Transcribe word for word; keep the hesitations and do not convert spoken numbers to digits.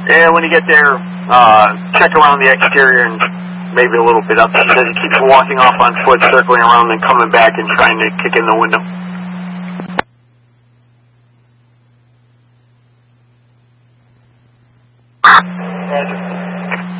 And when you get there, uh, check around the exterior and maybe a little bit up. He says he keeps walking off on foot, circling around and coming back and trying to kick in the window. Roger.